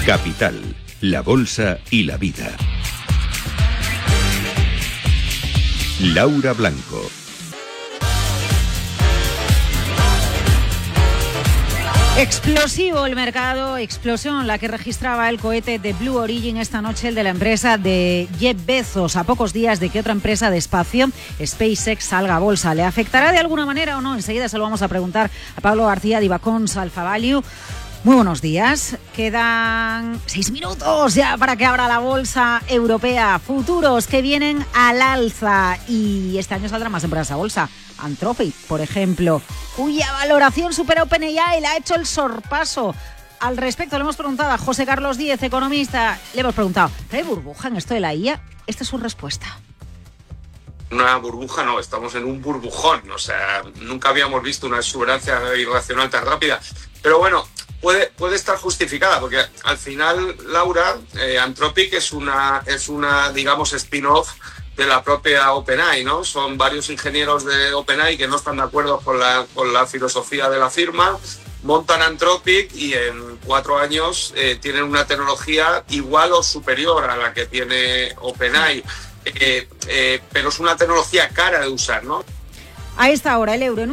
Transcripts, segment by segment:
Capital, la bolsa y la vida. Laura Blanco. Explosivo el mercado, explosión la que registraba el cohete de Blue Origin esta noche, el de la empresa de Jeff Bezos, a pocos días de que otra empresa de espacio, SpaceX, salga a bolsa. ¿Le afectará de alguna manera o no? Enseguida se lo vamos a preguntar a Pablo García de Ibacons Alpha Value. Muy buenos días, quedan 6 minutos ya para que abra la bolsa europea. Futuros que vienen al alza y este año saldrán más empresas a bolsa. Anthropic, por ejemplo, cuya valoración supera OpenAI, le ha hecho el sorpaso. Al respecto le hemos preguntado a José Carlos Díez, economista, le hemos preguntado, ¿hay burbuja en esto de la IA? Esta es su respuesta. Una burbuja no, estamos en un burbujón, o sea, nunca habíamos visto una exuberancia irracional tan rápida, pero bueno, puede estar justificada, porque al final, Laura, Anthropic es una digamos, spin-off de la propia OpenAI, ¿no? Son varios ingenieros de OpenAI que no están de acuerdo con la filosofía de la firma, montan Anthropic y en 4 años tienen una tecnología igual o superior a la que tiene OpenAI, pero es una tecnología cara de usar, ¿no? A esta hora el euro en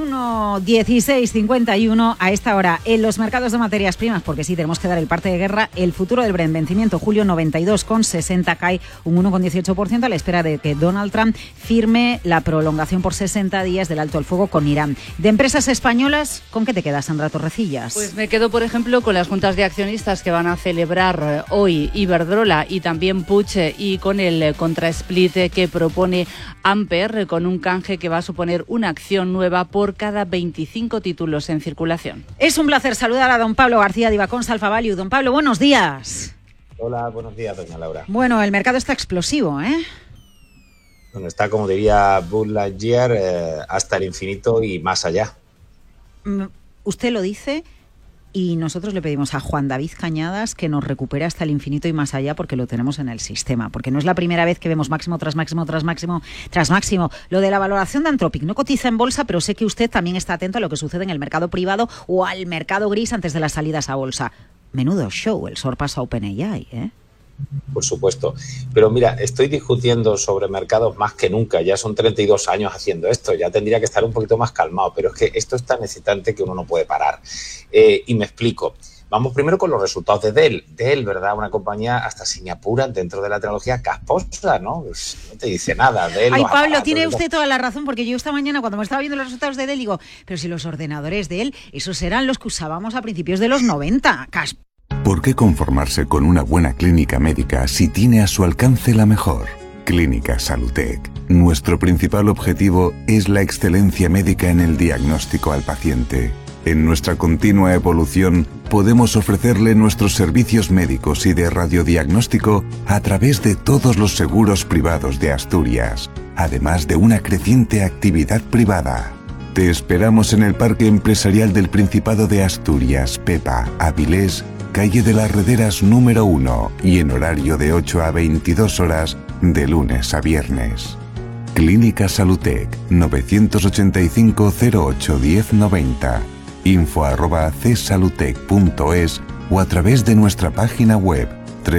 1,1651, a esta hora en los mercados de materias primas, porque sí, tenemos que dar el parte de guerra, el futuro del Brent, vencimiento julio 92,60, cae un 1,18% a la espera de que Donald Trump firme la prolongación por 60 días del alto el fuego con Irán. De empresas españolas, ¿con qué te quedas, Sandra Torrecillas? Pues me quedo, por ejemplo, con las juntas de accionistas que van a celebrar hoy Iberdrola y también Puig, y con el contrasplit que propone Amper, con un canje que va a suponer una acción nueva por cada 25 títulos en circulación. Es un placer saludar a don Pablo García de Ibacons Alpha Value. Don Pablo, buenos días. Hola, buenos días, doña Laura. Bueno, el mercado está explosivo, ¿eh? Bueno, está, como diría Buzz Lightyear, hasta el infinito y más allá. Usted lo dice y nosotros le pedimos a Juan David Cañadas que nos recupere hasta el infinito y más allá, porque lo tenemos en el sistema, porque no es la primera vez que vemos máximo tras máximo tras máximo tras máximo. Lo de la valoración de Anthropic no cotiza en bolsa, pero sé que usted también está atento a lo que sucede en el mercado privado o al mercado gris antes de las salidas a bolsa. Menudo show el sorpaso a OpenAI, ¿eh? Por supuesto. Pero mira, estoy discutiendo sobre mercados más que nunca. Ya son 32 años haciendo esto. Ya tendría que estar un poquito más calmado. Pero es que esto es tan excitante que uno no puede parar. Y me explico. Vamos primero con los resultados de Dell. Dell, ¿verdad? Una compañía hasta sin apuras dentro de la tecnología casposa, ¿no? Pues no te dice nada. Dell. Ay, Pablo, tiene usted toda la razón, porque yo esta mañana cuando me estaba viendo los resultados de Dell digo, pero si los ordenadores Dell, esos eran los que usábamos a principios de los 90. ¿Por qué conformarse con una buena clínica médica si tiene a su alcance la mejor? Clínica Salutec. Nuestro principal objetivo es la excelencia médica en el diagnóstico al paciente. En nuestra continua evolución, podemos ofrecerle nuestros servicios médicos y de radiodiagnóstico a través de todos los seguros privados de Asturias, además de una creciente actividad privada. Te esperamos en el Parque Empresarial del Principado de Asturias, Pepa, Avilés, calle de las Rederas número 1 y en horario de 8 a 22 horas de lunes a viernes. Clínica Salutec, 985 08 1090, info@csalutec.es o a través de nuestra página web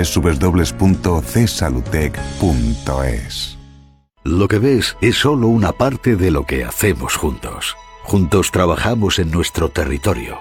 www.csalutec.es. Lo que ves es solo una parte de lo que hacemos juntos. Juntos trabajamos en nuestro territorio.